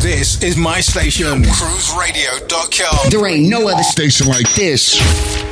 This is my station. CruiseRadio.com. There ain't no other station like this.